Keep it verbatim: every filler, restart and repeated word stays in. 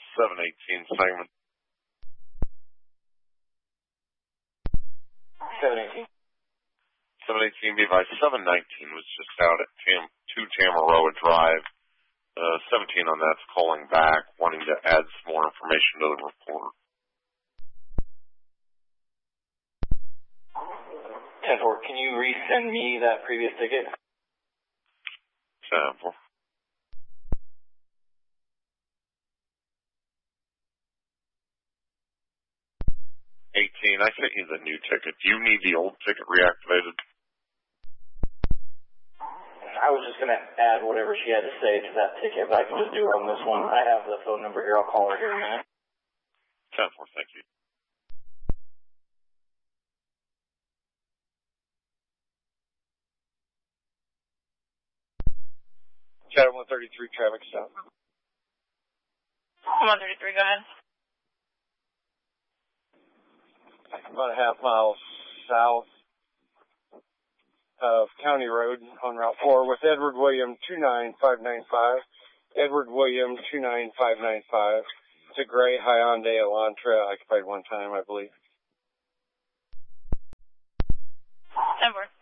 seven eighteen segment. seven eighteen. seven eighteen B by seven nineteen was just out at Tam, two Tamaroa Drive. Uh, seventeen on that's calling back, wanting to add some more information to the report. ten four, can you resend me that previous ticket? ten four. eighteen, I sent you the new ticket. Do you need the old ticket reactivated? I was just going to add whatever she had to say to that ticket, but I can just do it on this one. I have the phone number here. I'll call her here in a minute. ten four, thank you. Chatham one thirty-three, traffic stop. one thirty-three, go ahead. About a half mile south of County Road on Route four with Edward William two nine five nine five. Edward William two nine five nine five. It's a gray Hyundai Elantra, occupied one time, I believe. ten four.